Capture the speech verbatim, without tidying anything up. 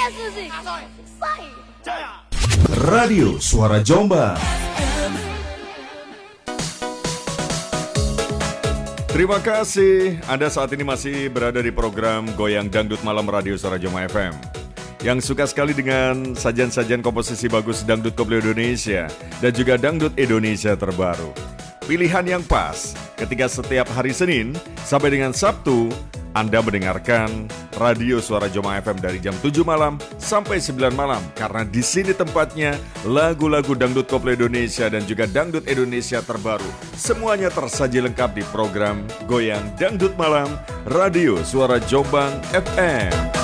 Yes Music. Say. Radio Suara Jombang. Terima kasih, Anda saat ini masih berada di program Goyang Dangdut Malam Radio Suara Jombang F M. Yang suka sekali dengan sajian-sajian komposisi bagus dangdut koplo Indonesia dan juga dangdut Indonesia terbaru. Pilihan yang pas ketika setiap hari Senin sampai dengan Sabtu Anda mendengarkan Radio Suara Jombang F M dari jam tujuh malam sampai sembilan malam, karena di sini tempatnya lagu-lagu dangdut koplo Indonesia dan juga dangdut Indonesia terbaru. Semuanya tersaji lengkap di program Goyang Dangdut Malam Radio Suara Jombang F M.